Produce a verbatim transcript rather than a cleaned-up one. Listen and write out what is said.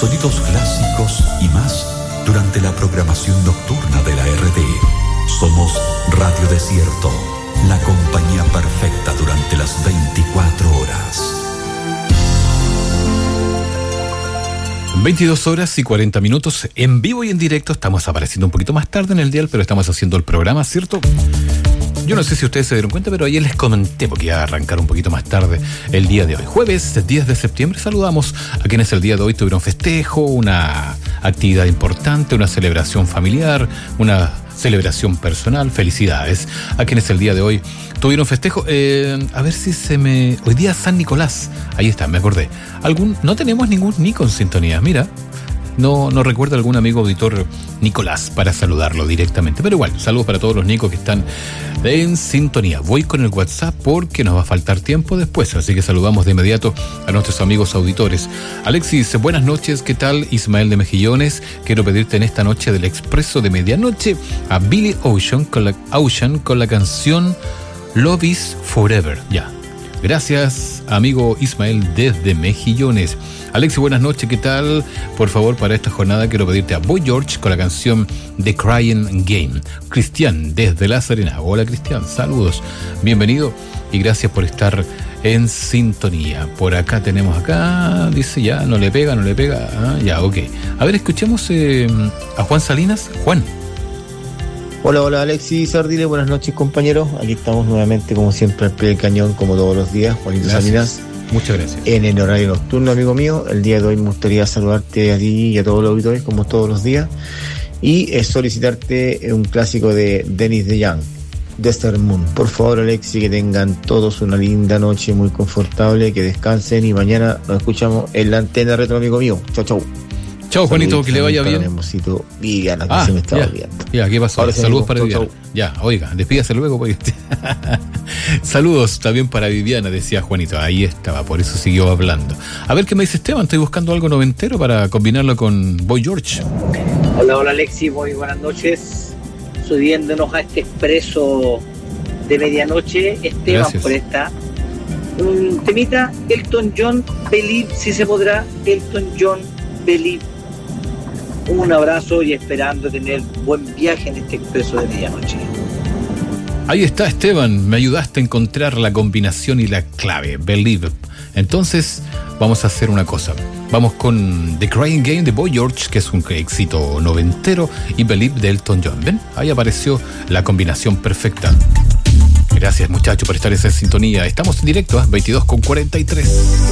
sonidos clásicos y más durante la programación nocturna de la R T. Somos Radio Desierto, la compañía perfecta durante las veinticuatro horas. veintidós horas y cuarenta minutos en vivo y en directo. Estamos apareciendo un poquito más tarde en el dial, pero estamos haciendo el programa, ¿cierto? Yo no sé si ustedes se dieron cuenta, pero ayer les comenté, porque iba a arrancar un poquito más tarde el día de hoy. Jueves, diez de septiembre, saludamos a quienes el día de hoy tuvieron festejo, una actividad importante, una celebración familiar, una celebración personal. Felicidades a quienes el día de hoy tuvieron festejo. Eh, a ver si se me... Hoy día San Nicolás. Ahí está, me acordé. Algún... No tenemos ningún Nico en sintonía, mira. No, no recuerdo algún amigo auditor Nicolás para saludarlo directamente. Pero igual, saludos para todos los Nicos que están en sintonía. Voy con el WhatsApp porque nos va a faltar tiempo después, así que saludamos de inmediato a nuestros amigos auditores. Alexis, buenas noches, ¿qué tal? Ismael de Mejillones, quiero pedirte en esta noche del Expreso de Medianoche a Billy Ocean con la, Ocean, con la canción Love is Forever. Ya. Gracias, amigo Ismael desde Mejillones. Alexi, buenas noches, ¿qué tal? Por favor, para esta jornada quiero pedirte a Boy George con la canción The Crying Game. Cristian, desde La Serena. Hola, Cristian, saludos. Bienvenido y gracias por estar en sintonía. Por acá tenemos acá, dice ya, no le pega, no le pega. Ah, ya, ok. A ver, escuchemos eh, a Juan Salinas. Juan. Hola, hola Alexis Sardile, buenas noches compañeros. Aquí estamos nuevamente como siempre al pie del cañón, como todos los días. Juanito Salinas. Muchas gracias. En el horario nocturno, amigo mío. El día de hoy me gustaría saludarte a ti y a todos los auditores, como todos los días. Y eh, solicitarte un clásico de Dennis DeYoung, Desert Moon. Por favor, Alexis, que tengan todos una linda noche, muy confortable, que descansen y mañana nos escuchamos en la antena retro, amigo mío. Chau, chau. Chao, Juanito, que le vaya bien. Hermosito Viviana, que ah, se me está ya, olvidando. Ya, ¿qué pasó? Ahora Saludos sí, para chau, Viviana. chau. Ya, oiga, despídase luego. Porque... Saludos también para Viviana, decía Juanito. Ahí estaba, por eso siguió hablando. A ver qué me dice Esteban, estoy buscando algo noventero para combinarlo con Boy George. Hola, hola Alexis, muy buenas noches. Subiéndonos a este expreso de medianoche. Esteban, Gracias. por esta. Un temita, Elton John, Believe, si se podrá. Elton John, Believe. Un abrazo y esperando tener buen viaje en este expreso de medianoche. Ahí está, Esteban, me ayudaste a encontrar la combinación y la clave, Believe. Entonces, vamos a hacer una cosa. Vamos con The Crying Game de Boy George, que es un éxito noventero, y Believe de Elton John. ¿Ven? Ahí apareció la combinación perfecta. Gracias, muchachos, por estar en esa sintonía. Estamos en directo, ¿eh? veintidós con cuarenta y tres.